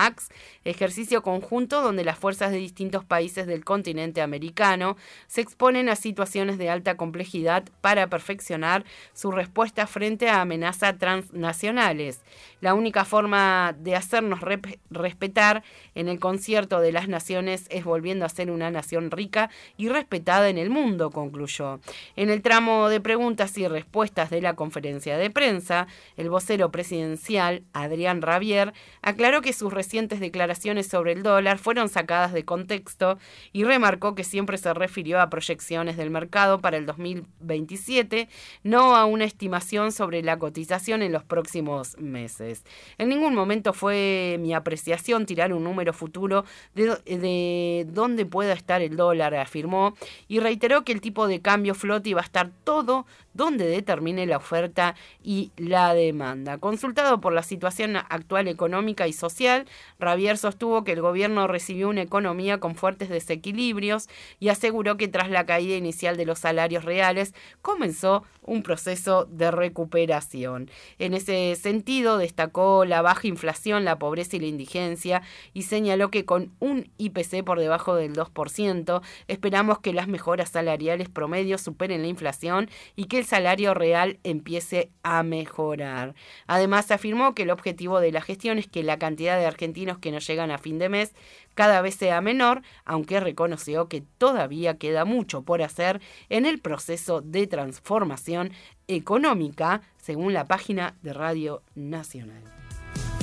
COMEX, ejercicio conjunto donde las fuerzas de distintos países del continente americano se exponen a situaciones de alta complejidad para perfeccionar su respuesta frente a amenazas transnacionales. La única forma de hacernos respetar en el concierto de las naciones es volviendo a ser una nación rica y respetada en el mundo, concluyó. En el tramo de preguntas y respuestas de la conferencia de prensa, el vocero presidencial, Adrián Rabier, aclaró que sus recientes declaraciones sobre el dólar fueron sacadas de contexto y remarcó que siempre se refirió a proyecciones del mercado para el 2027, no a una estimación sobre la cotización en los próximos meses. En ningún momento fue mi apreciación tirar un número futuro de dónde pueda estar el dólar, afirmó, y reiteró que el tipo de cambio flote iba a estar todo donde determine la oferta y la demanda. Consultado por la situación actual económica y social, Rabier sostuvo que el gobierno recibió una economía con fuertes desequilibrios y aseguró que tras la caída inicial de los salarios reales comenzó un proceso de recuperación. En ese sentido, destacó la baja inflación, la pobreza y la indigencia y señaló que con un IPC por debajo del 2%, esperamos que las mejoras salariales promedios superen la inflación y que el salario real empiece a mejorar. Además, afirmó que el objetivo de la gestión es que la cantidad de argentinos que no llegan a fin de mes cada vez sea menor, aunque reconoció que todavía queda mucho por hacer en el proceso de transformación económica, según la página de Radio Nacional.